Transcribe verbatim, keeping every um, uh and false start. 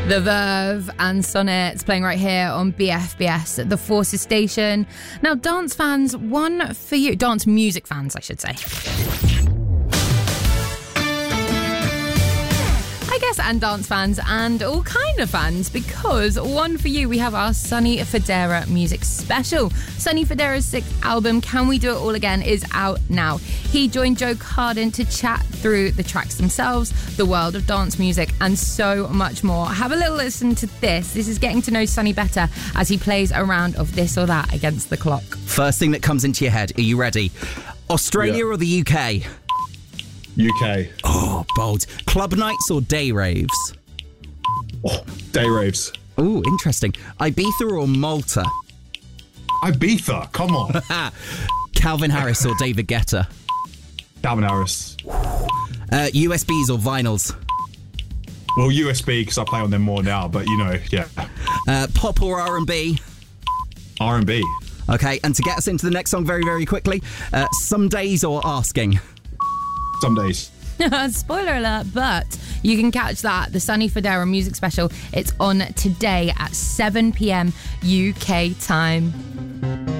The Verve and Sonnets playing right here on B F B S at the Forces Station. Now, dance fans, one for you. Dance music fans, I should say. I guess, and dance fans and all kind of fans, because one for you, we have our Sonny Fodera music special. Sonny Fodera's sixth album, Can We Do It All Again, is out now. He joined Joe Carden to chat through the tracks themselves, the world of dance music, and so much more. Have a little listen to this. This is getting to know Sonny better as he plays a round of this or that against the clock. First thing that comes into your head, are you ready? Australia Yeah. or the U K? U K. Oh, bold. Club nights or day raves? Oh, day raves. Oh, interesting. Ibiza or Malta? Ibiza, come on. Calvin Harris or David Guetta? Calvin Harris. Uh, U S Bs or vinyls? Well, U S B, because I play on them more now, but you know, yeah. Uh, pop or R and B? R and B. Okay, and to get us into the next song very, very quickly, uh, Some Days or Asking? Some days. Spoiler alert, but you can catch that, the Sonny Fodera music special. It's on today at seven p.m. U K time.